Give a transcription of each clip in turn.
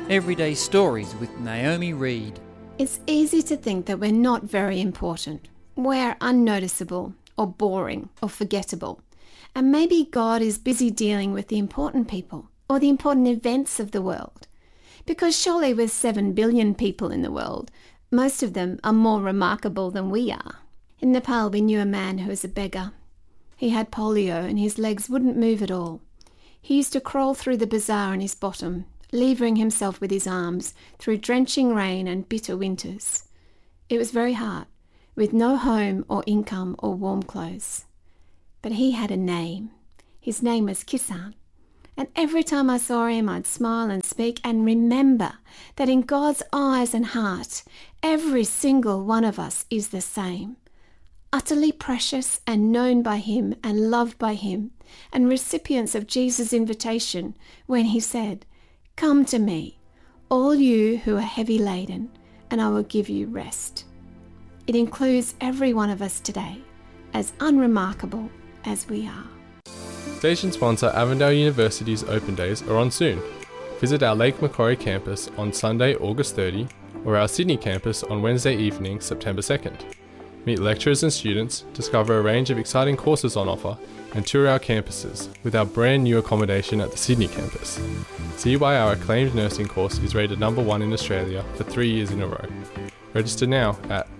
Everyday Stories with Naomi Reed. It's easy to think that we're not very important. We're unnoticeable or boring or forgettable. And maybe God is busy dealing with the important people or the important events of the world. Because surely with 7 billion people in the world, most of them are more remarkable than we are. In Nepal, we knew a man who was a beggar. He had polio and his legs wouldn't move at all. He used to crawl through the bazaar on his bottom, levering himself with his arms through drenching rain and bitter winters. It was very hard, with no home or income or warm clothes. But he had a name. His name was Kisan. And every time I saw him, I'd smile and speak and remember that in God's eyes and heart, every single one of us is the same. Utterly precious and known by him and loved by him, and recipients of Jesus' invitation when he said, "Come to me, all you who are heavy laden, and I will give you rest." It includes every one of us today, as unremarkable as we are. Station sponsor Avondale University's Open Days are on soon. Visit our Lake Macquarie campus on Sunday, August 30, or our Sydney campus on Wednesday evening, September 2nd. Meet lecturers and students, discover a range of exciting courses on offer, and tour our campuses with our brand new accommodation at the Sydney campus. See why our acclaimed nursing course is rated #1 in Australia for 3 years in a row. Register now at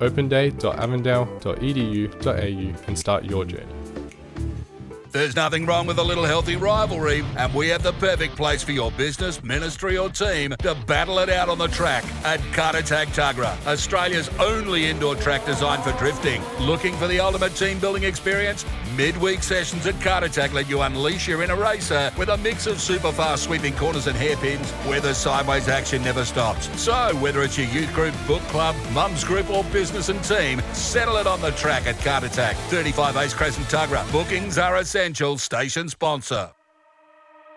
openday.avondale.edu.au and start your journey. There's nothing wrong with a little healthy rivalry, and we have the perfect place for your business, ministry or team to battle it out on the track at Kartatag Tuggerah, Australia's only indoor track designed for drifting. Looking for the ultimate team building experience? Midweek sessions at Kartatag let you unleash your inner racer with a mix of super fast sweeping corners and hairpins where the sideways action never stops. So whether it's your youth group, book club, mums group or business and team, settle it on the track at Kartatag, 35 Ace Crescent Tuggerah. Bookings are essential. Station sponsor.